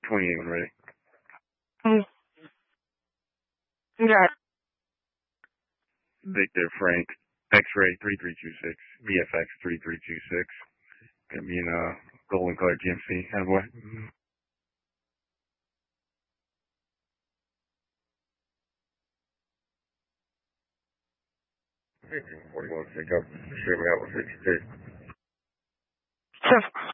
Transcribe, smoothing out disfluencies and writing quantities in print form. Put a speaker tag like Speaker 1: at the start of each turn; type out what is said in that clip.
Speaker 1: 28 when ready.
Speaker 2: Got it.
Speaker 1: Victor Frank, X-Ray 3326, VFX 3326. Gonna be in Golden Color GMC. Attaboy.
Speaker 3: $1541 pick up, streaming out with 62.
Speaker 2: Sure.